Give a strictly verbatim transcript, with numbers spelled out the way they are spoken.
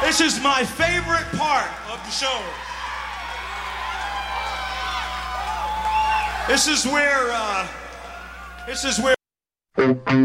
This is my favorite part of the show. This is where, uh, this is where